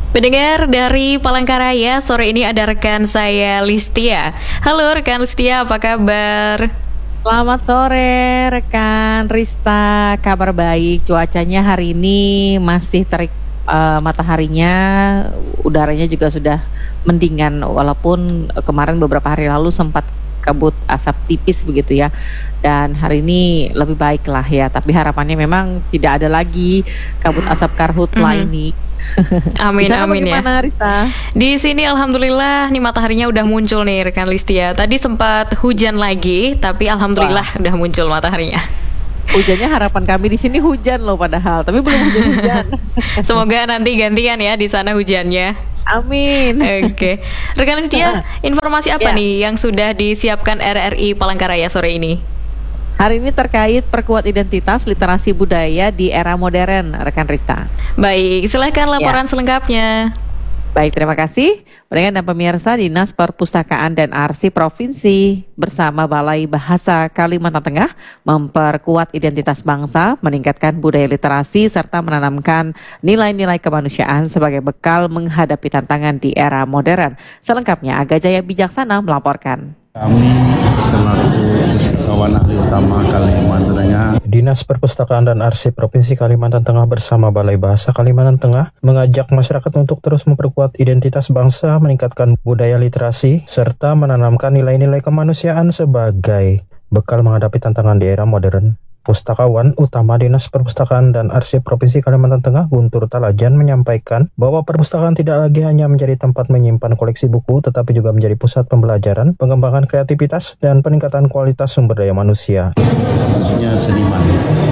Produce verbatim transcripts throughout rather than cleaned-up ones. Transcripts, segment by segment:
Pendengar dari Palangkaraya, sore ini ada rekan saya Listia. Halo rekan Listia, apa kabar? Selamat sore rekan Rista, kabar baik. Cuacanya hari ini masih terik uh, mataharinya, udaranya juga sudah mendingan walaupun kemarin beberapa hari lalu sempat kabut asap tipis begitu ya. Dan hari ini lebih baik lah ya, tapi harapannya memang tidak ada lagi kabut asap karhut mm-hmm. lain nih. Amin amin ya. Rista? Di sini alhamdulillah nih mataharinya udah muncul nih rekan Listia. Tadi sempat hujan lagi, tapi alhamdulillah Wah. udah muncul mataharinya. Hujannya harapan kami di sini hujan loh padahal, tapi belum hujan-hujan. Semoga nanti gantian ya di sana hujannya. Amin. Oke, okay. Rekan Listia, informasi apa ya. nih yang sudah disiapkan R R I Palangkaraya sore ini? Hari ini terkait perkuat identitas literasi budaya di era modern, rekan Rista. Baik, silakan laporan ya. selengkapnya. Baik, terima kasih. Pendengar dan pemirsa, Dinas Perpustakaan dan Arsip Provinsi bersama Balai Bahasa Kalimantan Tengah memperkuat identitas bangsa, meningkatkan budaya literasi, serta menanamkan nilai-nilai kemanusiaan sebagai bekal menghadapi tantangan di era modern. Selengkapnya, Aga Jaya Bijaksana melaporkan. Kami selaku Pustakawan Ahli Utama Kalimantan Tengah, Dinas Perpustakaan dan Arsip Provinsi Kalimantan Tengah bersama Balai Bahasa Kalimantan Tengah mengajak masyarakat untuk terus memperkuat identitas bangsa, meningkatkan budaya literasi, serta menanamkan nilai-nilai kemanusiaan sebagai bekal menghadapi tantangan di era modern. Pustakawan Utama Dinas Perpustakaan dan Arsip Provinsi Kalimantan Tengah Guntur Talajan menyampaikan bahwa perpustakaan tidak lagi hanya menjadi tempat menyimpan koleksi buku, tetapi juga menjadi pusat pembelajaran, pengembangan kreativitas, dan peningkatan kualitas sumber daya manusia. Khususnya seniman.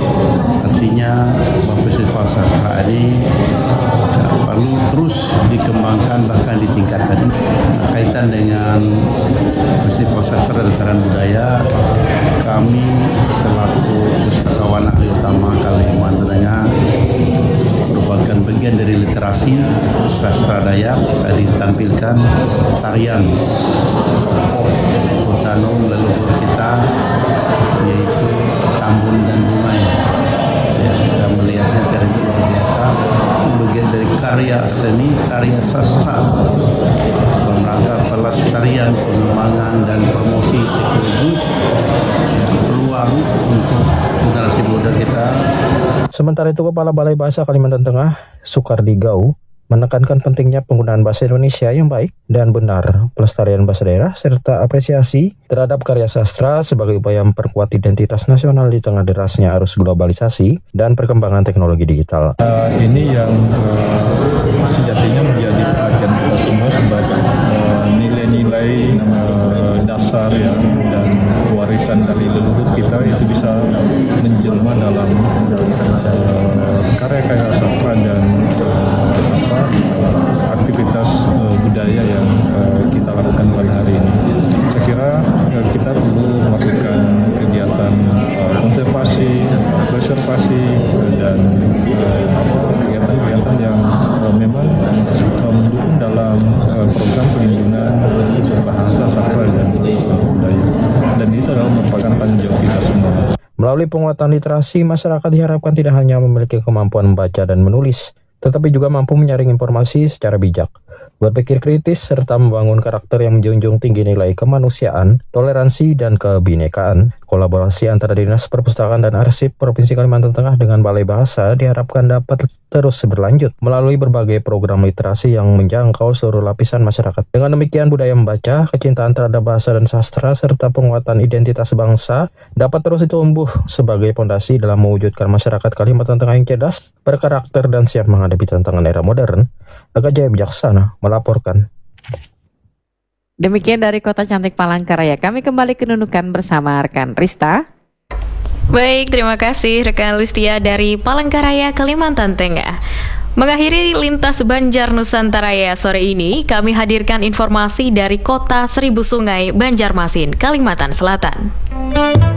Artinya festival sastra ini perlu terus dikembangkan bahkan ditingkatkan. Kaitan dengan festival sastra dan saran budaya, kami selaku Pustakawan Ahli Utama Kalimantan Tengah merupakan bagian dari literasi sastra Dayak. Tadi ditampilkan tarian tokoh Hutanung leluhur kita, yaitu Tambun dan Bungai. Ya, kita melihatnya dari luar biasa, bagian dari karya seni, karya sastra dalam rangka pelestarian, pengembangan dan promosi sekaligus peluang untuk generasi muda kita. Sementara itu, Kepala Balai Bahasa Kalimantan Tengah, Sukardi Gau, menekankan pentingnya penggunaan bahasa Indonesia yang baik dan benar, pelestarian bahasa daerah, serta apresiasi terhadap karya sastra sebagai upaya memperkuat identitas nasional di tengah derasnya arus globalisasi dan perkembangan teknologi digital. Uh, ini yang uh, sejatinya menjadi perhatian kita semua sebagai uh, nilai-nilai uh, dasar ya, dan warisan dari leluhur kita itu bisa menjelma dalam uh, karya-karya sastra dan uh, apa, uh, aktivitas uh, budaya yang uh, kita lakukan pada hari ini. Saya kira uh, kita perlu melakukan kegiatan uh, konservasi, uh, preservasi, uh, dan uh, kegiatan-kegiatan yang uh, memang uh, mendukung dalam uh, program perlindungan uh, bahasa sastra dan uh, budaya. Dan itu adalah merupakan tanggung jawab kita semua. Melalui penguatan literasi, masyarakat diharapkan tidak hanya memiliki kemampuan membaca dan menulis, tetapi juga mampu menyaring informasi secara bijak, berpikir kritis, serta membangun karakter yang menjunjung tinggi nilai kemanusiaan, toleransi, dan kebinekaan. Kolaborasi antara Dinas Perpustakaan dan Arsip Provinsi Kalimantan Tengah dengan Balai Bahasa diharapkan dapat terus berlanjut melalui berbagai program literasi yang menjangkau seluruh lapisan masyarakat. Dengan demikian, budaya membaca, kecintaan terhadap bahasa dan sastra, serta penguatan identitas bangsa dapat terus tumbuh sebagai fondasi dalam mewujudkan masyarakat Kalimantan Tengah yang cerdas, berkarakter, dan siap menghadapi tantangan era modern. Aga Jaya Bijaksana melaporkan. Demikian dari Kota Cantik Palangkaraya. Kami kembali ke Nunukan bersama rekan Rista. Baik, terima kasih rekan Listia dari Palangkaraya, Kalimantan Tengah. Mengakhiri lintas Banjar Nusantaraya sore ini, kami hadirkan informasi dari Kota Seribu Sungai, Banjarmasin, Kalimantan Selatan.